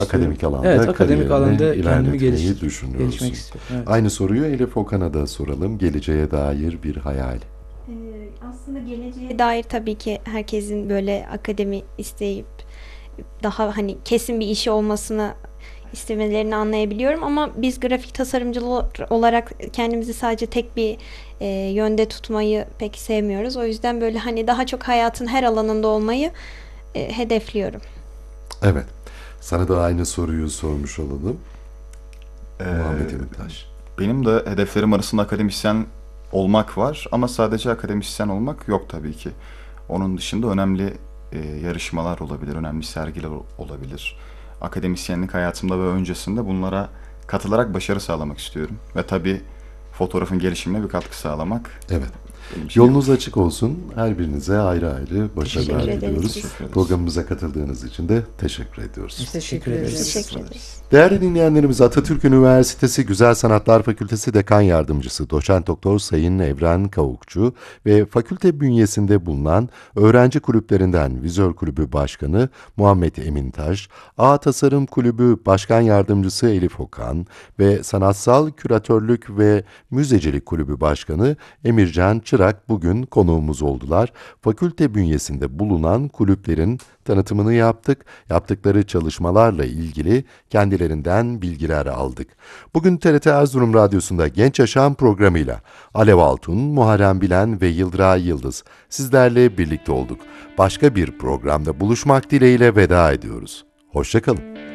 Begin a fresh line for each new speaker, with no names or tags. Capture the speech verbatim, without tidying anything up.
Akademik alanda
Evet, akademik
kariyerini
alanda kendimi
ilerletmeyi
geliş,
düşünüyorsun.
gelişmek istiyorum. Evet.
Aynı soruyu Elif Okan'a da soralım. Geleceğe dair bir hayal.
Ee, aslında geleceğe dair tabii ki herkesin böyle akademi isteyip daha hani kesin bir işi olmasını istemelerini anlayabiliyorum ama biz grafik tasarımcılar olarak kendimizi sadece tek bir e, yönde tutmayı pek sevmiyoruz. O yüzden böyle hani daha çok hayatın her alanında olmayı e, hedefliyorum.
Evet. Sana da aynı soruyu sormuş olalım.
Ee,
Muhammed Emintaş.
Benim de hedeflerim arasında akademisyen olmak var ama sadece akademisyen olmak yok tabii ki. Onun dışında önemli e, yarışmalar olabilir, önemli sergiler ol- olabilir. Akademisyenlik hayatımda ve öncesinde bunlara katılarak başarı sağlamak istiyorum. Ve tabii fotoğrafın gelişimine bir katkı sağlamak.
Evet.
benim için
Yolunuz açık olsun. Her birinize ayrı ayrı başarılar
Teşekkür ederiz.
diliyoruz.
Teşekkür
ederiz.
Programımıza katıldığınız için de teşekkür ediyoruz.
Biz
Teşekkür
teşekkür
ederiz.
ederiz.
Teşekkür ederiz.
Değerli dinleyenlerimiz, Atatürk Üniversitesi Güzel Sanatlar Fakültesi Dekan Yardımcısı Doçent Doktor Sayın Evren Kavukçu ve fakülte bünyesinde bulunan öğrenci kulüplerinden Vizör Kulübü Başkanı Muhammed Emintaş, A Tasarım Kulübü Başkan Yardımcısı Elif Okan ve Sanatsal Küratörlük ve Müzecilik Kulübü Başkanı Emircan Çırak bugün konuğumuz oldular. Fakülte bünyesinde bulunan kulüplerin tanıtımını yaptık. Yaptıkları çalışmalarla ilgili kendilerinden bilgiler aldık. Bugün T R T Erzurum Radyosu'nda Genç Yaşam programıyla Alev Altun, Muharrem Bilen ve Yıldıray Yıldız sizlerle birlikte olduk. Başka bir programda buluşmak dileğiyle veda ediyoruz. Hoşça kalın.